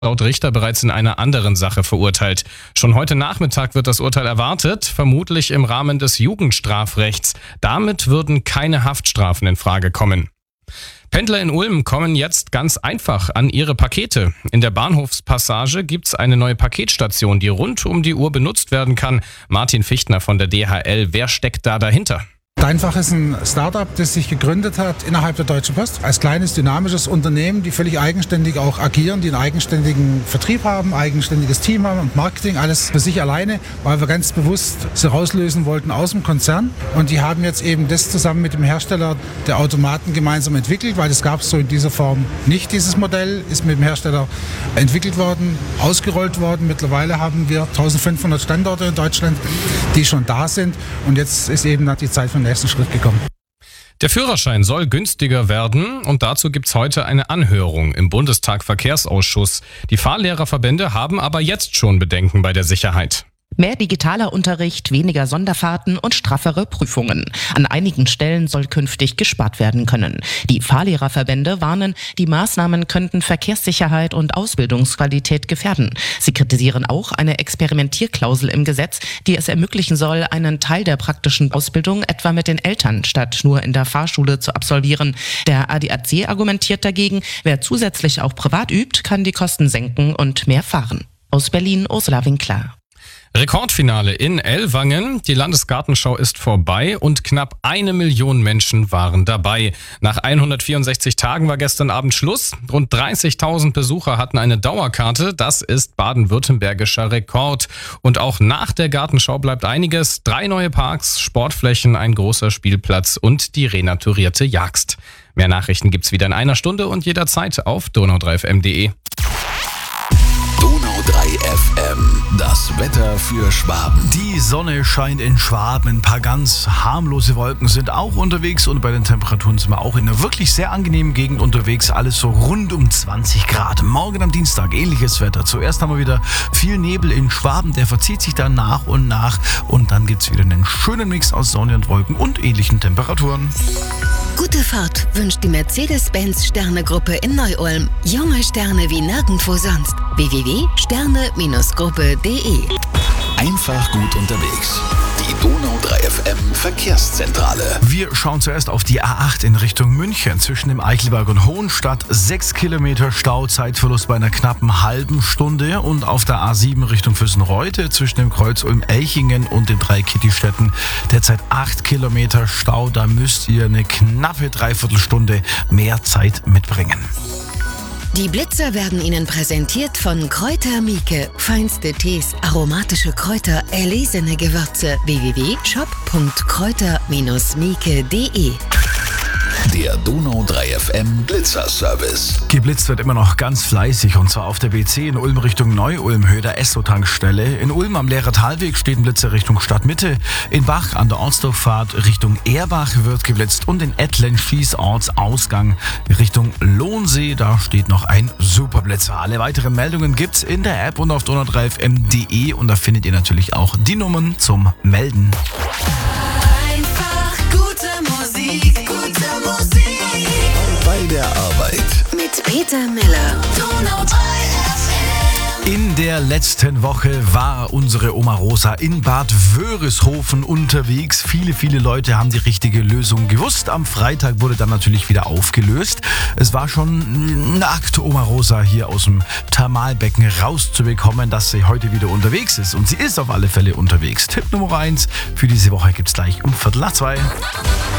laut Richter bereits in einer anderen Sache verurteilt. Schon heute Nachmittag wird das Urteil erwartet, vermutlich im Rahmen des Jugendstrafrechts. Damit würden keine Haftstrafen in Frage kommen. Pendler in Ulm kommen jetzt ganz einfach an ihre Pakete. In der Bahnhofspassage gibt's eine neue Paketstation, die rund um die Uhr benutzt werden kann. Martin Fichtner von der DHL, wer steckt da dahinter? Einfach ist ein Startup, das sich gegründet hat innerhalb der Deutschen Post. Als kleines, dynamisches Unternehmen, die völlig eigenständig auch agieren, die einen eigenständigen Vertrieb haben, eigenständiges Team haben und Marketing, alles für sich alleine, weil wir ganz bewusst sie rauslösen wollten aus dem Konzern. Und die haben jetzt eben das zusammen mit dem Hersteller der Automaten gemeinsam entwickelt, weil das gab es so in dieser Form nicht. Dieses Modell ist mit dem Hersteller entwickelt worden, ausgerollt worden. Mittlerweile haben wir 1500 Standorte in Deutschland, die schon da sind. Und jetzt ist eben dann die Zeit von nächsten Schritt gekommen. Der Führerschein soll günstiger werden und dazu gibt's heute eine Anhörung im Bundestag Verkehrsausschuss. Die Fahrlehrerverbände haben aber jetzt schon Bedenken bei der Sicherheit. Mehr digitaler Unterricht, weniger Sonderfahrten und straffere Prüfungen. An einigen Stellen soll künftig gespart werden können. Die Fahrlehrerverbände warnen, die Maßnahmen könnten Verkehrssicherheit und Ausbildungsqualität gefährden. Sie kritisieren auch eine Experimentierklausel im Gesetz, die es ermöglichen soll, einen Teil der praktischen Ausbildung etwa mit den Eltern statt nur in der Fahrschule zu absolvieren. Der ADAC argumentiert dagegen, wer zusätzlich auch privat übt, kann die Kosten senken und mehr fahren. Aus Berlin, Ursula Winkler. Rekordfinale in Ellwangen. Die Landesgartenschau ist vorbei und knapp 1 Million Menschen waren dabei. Nach 164 Tagen war gestern Abend Schluss. Rund 30.000 Besucher hatten eine Dauerkarte. Das ist baden-württembergischer Rekord. Und auch nach der Gartenschau bleibt einiges. 3 neue Parks, Sportflächen, ein großer Spielplatz und die renaturierte Jagst. Mehr Nachrichten gibt's wieder in einer Stunde und jederzeit auf donau3fm.de. Donau 3 FM, das Wetter für Schwaben. Die Sonne scheint in Schwaben, ein paar ganz harmlose Wolken sind auch unterwegs und bei den Temperaturen sind wir auch in einer wirklich sehr angenehmen Gegend unterwegs, alles so rund um 20 Grad. Morgen am Dienstag ähnliches Wetter. Zuerst haben wir wieder viel Nebel in Schwaben, der verzieht sich dann nach und dann gibt es wieder einen schönen Mix aus Sonne und Wolken und ähnlichen Temperaturen. Gute Fahrt wünscht die Mercedes-Benz-Sterne-Gruppe in Neu-Ulm. Junge Sterne wie nirgendwo sonst. www.sterne-gruppe.de. Einfach gut unterwegs. Die Donau 3 FM Verkehrszentrale. Wir schauen zuerst auf die A8 in Richtung München. Zwischen dem Eichelberg und Hohenstadt 6 Kilometer Stau, Zeitverlust bei einer knappen halben Stunde. Und auf der A7 Richtung Füssenreute zwischen dem Kreuz Ulm-Elchingen und den 3 Kittystädten derzeit 8 Kilometer Stau. Da müsst ihr eine knappe Dreiviertelstunde mehr Zeit mitbringen. Die Blitzer werden Ihnen präsentiert von Kräuter Mieke. Feinste Tees, aromatische Kräuter, erlesene Gewürze. www.shop.kräuter-mieke.de. Der Donau 3 FM Blitzer-Service. Geblitzt wird immer noch ganz fleißig und zwar auf der BC in Ulm Richtung Neu-Ulm, Höhe der Esso-Tankstelle. In Ulm am Lehrer-Talweg steht ein Blitzer Richtung Stadtmitte. In Bach an der Ortsdurchfahrt Richtung Erbach wird geblitzt und in Ettlen Schießortsausgang Richtung Lohnsee. Da steht noch ein Superblitzer. Alle weiteren Meldungen gibt's in der App und auf donau3fm.de und da findet ihr natürlich auch die Nummern zum Melden. Bei der Arbeit. Mit Peter Miller. Donau 3 FM. In der letzten Woche war unsere Oma Rosa in Bad Wörishofen unterwegs. Viele Leute haben die richtige Lösung gewusst. Am Freitag wurde dann natürlich wieder aufgelöst. Es war schon ein Akt, Oma Rosa hier aus dem Thermalbecken rauszubekommen, dass sie heute wieder unterwegs ist. Und sie ist auf alle Fälle unterwegs. Tipp Nummer 1 für diese Woche gibt's gleich um 1:45.